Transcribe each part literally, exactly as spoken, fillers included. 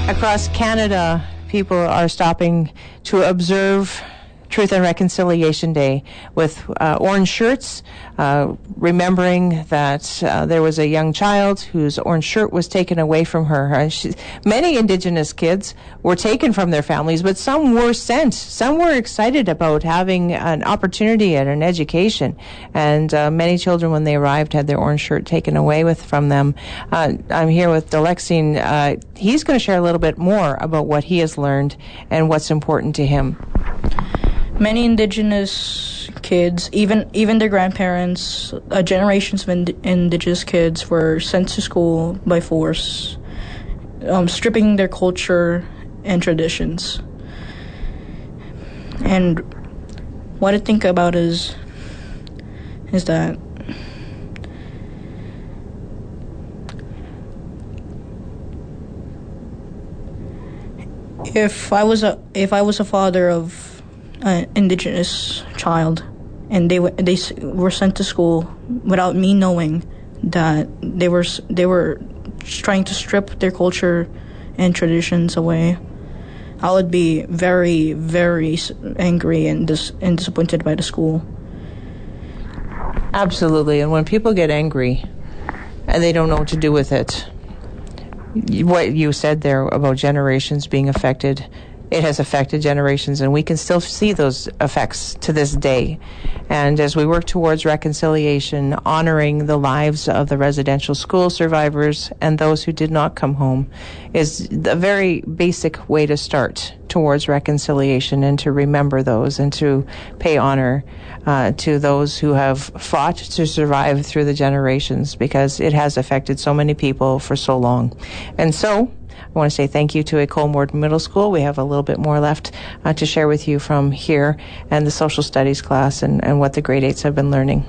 Across Canada, people are stopping to observe Truth and Reconciliation Day with uh, orange shirts, uh, remembering that uh, there was a young child whose orange shirt was taken away from her. And she, many Indigenous kids were taken from their families, but some were sent. Some were excited about having an opportunity and an education. And uh, many children, when they arrived, had their orange shirt taken away with from them. Uh, I'm here with Delexine. Uh, he's going to share a little bit more about what he has learned and what's important to him. Many Indigenous kids, even even their grandparents, uh, generations of ind- Indigenous kids were sent to school by force, um, stripping their culture and traditions. And what I think about is is that if I was a if I was a father of an Indigenous child, and they w- they s- were sent to school without me knowing that they were s- they were trying to strip their culture and traditions away, I would be very, very angry and dis- and disappointed by the school. Absolutely, and when people get angry and they don't know what to do with it, what you said there about generations being affected, it has affected generations, and we can still see those effects to this day. And as we work towards reconciliation, honoring the lives of the residential school survivors and those who did not come home is a very basic way to start towards reconciliation, and to remember those and to pay honor uh, to those who have fought to survive through the generations, because it has affected so many people for so long. And so I want to say thank you to École Morden Middle School. We have a little bit more left uh, to share with you from here and the social studies class and, and what the grade eights have been learning.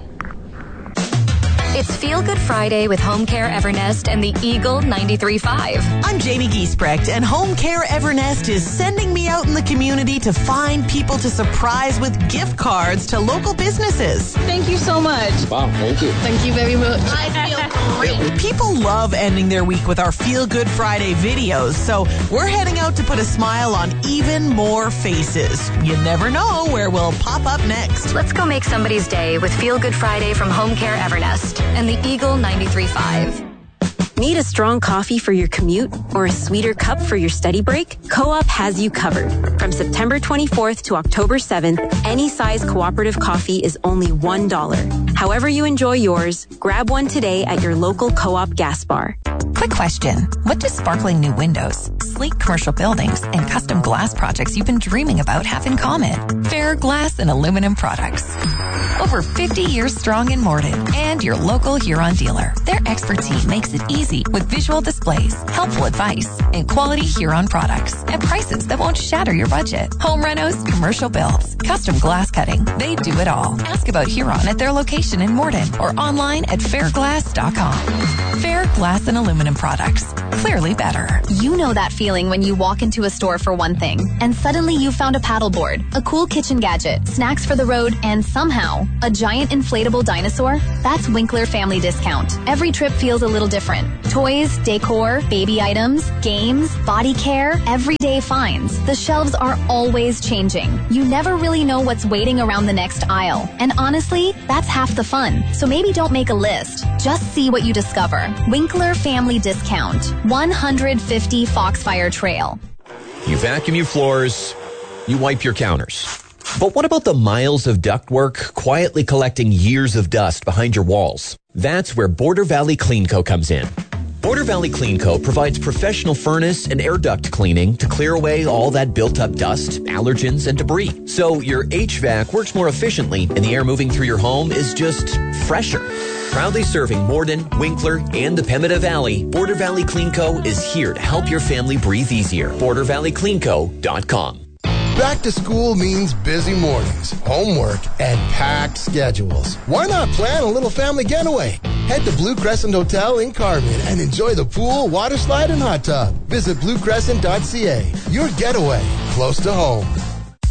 It's Feel Good Friday with Home Care Evernest and the Eagle ninety-three point five. I'm Jamie Giesbrecht, and Home Care Evernest is sending me out in the community to find people to surprise with gift cards to local businesses. Thank you so much. Wow, thank you. Thank you very much. I feel great. People love ending their week with our Feel Good Friday videos, so we're heading out to put a smile on even more faces. You never know where we'll pop up next. Let's go make somebody's day with Feel Good Friday from Home Care Evernest and the Eagle ninety-three point five. Need a strong coffee for your commute or a sweeter cup for your study break? Co-op has you covered. From September twenty-fourth to October seventh, any size cooperative coffee is only one dollar. However you enjoy yours, grab one today at your local Co-op gas bar. Quick question. What do sparkling new windows, sleek commercial buildings, and custom glass projects you've been dreaming about have in common? Fair Glass and Aluminum Products. Over fifty years strong in Morden and your local Huron dealer. Their expertise makes it easy with visual displays, helpful advice, and quality Huron products at prices that won't shatter your budget. Home renos, commercial builds, custom glass cutting. They do it all. Ask about Huron at their location in Morden or online at fair glass dot com. Fair Glass and Aluminum Products. Clearly better. You know that feeling when you walk into a store for one thing, and suddenly you found a paddleboard, a cool kitchen gadget, snacks for the road, and somehow a giant inflatable dinosaur? That's Winkler Family Discount. Every trip feels a little different. Toys, decor, baby items, games, body care, everyday finds. The shelves are always changing. You never really know what's waiting around the next aisle. And honestly, that's half the fun. So maybe don't make a list. Just see what you discover. Winkler Family Discount. one fifty Foxfire Trail. You vacuum your floors, you wipe your counters. But what about the miles of ductwork quietly collecting years of dust behind your walls? That's where Border Valley Clean Co. comes in. Border Valley Clean Co. provides professional furnace and air duct cleaning to clear away all that built-up dust, allergens, and debris. So your H V A C works more efficiently and the air moving through your home is just fresher. Proudly serving Morden, Winkler, and the Pemmican Valley, Border Valley Clean Co. is here to help your family breathe easier. border valley clean co dot com. Back to school means busy mornings, homework, and packed schedules. Why not plan a little family getaway? Head to Blue Crescent Hotel in Carmen and enjoy the pool, water slide, and hot tub. Visit blue crescent dot c a. Your getaway, close to home.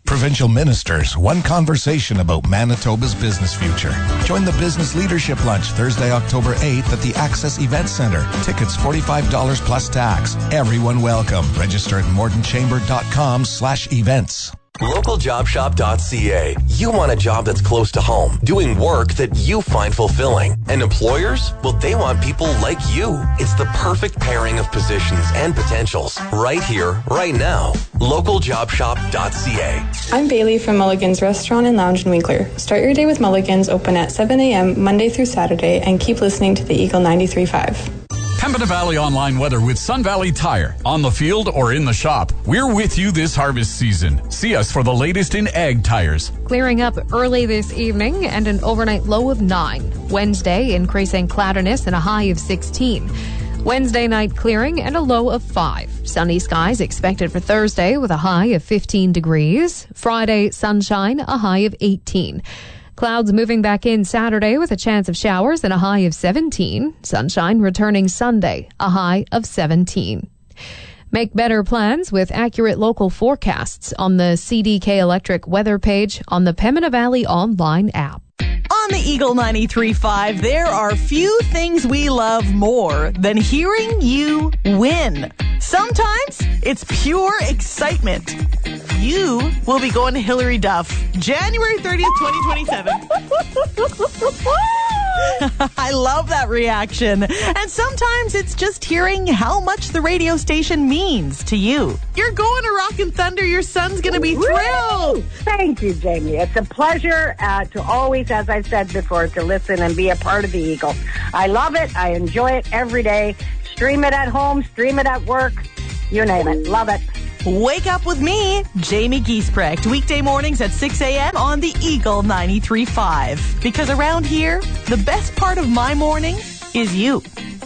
Provincial ministers, one conversation about Manitoba's business future. Join the Business Leadership Lunch Thursday, October eighth at the Access Event Center. Tickets forty-five dollars plus tax. Everyone welcome. Register at mortonchamber.com slash events. local job shop dot c a. You want a job that's close to home, doing work that you find fulfilling. And employers? Well, they want people like you. It's the perfect pairing of positions and potentials. Right here, right now. local job shop dot c a. I'm Bailey from Mulligan's Restaurant and Lounge in Winkler. Start your day with Mulligan's, open at seven a.m. Monday through Saturday, and keep listening to the Eagle ninety-three point five. Pembina Valley Online weather with Sun Valley Tire. On the field or in the shop, we're with you this harvest season. See us for the latest in ag tires. Clearing up early this evening and an overnight low of nine. Wednesday, increasing cloudiness and a high of sixteen. Wednesday night clearing and a low of five. Sunny skies expected for Thursday with a high of fifteen degrees. Friday, sunshine, a high of eighteen. Clouds moving back in Saturday with a chance of showers and a high of seventeen. Sunshine returning Sunday, a high of seventeen. Make better plans with accurate local forecasts on the C D K Electric weather page on the Pembina Valley online app. On the Eagle ninety-three point five, there are few things we love more than hearing you win. Sometimes it's pure excitement. You will be going to Hillary Duff January thirtieth, twenty twenty-seven. I love that reaction. And sometimes it's just hearing how much the radio station means to you. You're going to Rockin' Thunder. Your son's going to be thrilled. Woo! Thank you, Jamie. It's a pleasure uh, to always, as I said before, to listen and be a part of the Eagle. I love it. I enjoy it every day. Stream it at home, stream it at work, you name it. Love it. Wake up with me, Jamie Giesbrecht, weekday mornings at six a.m. on the Eagle ninety-three point five. Because around here, the best part of my morning is you.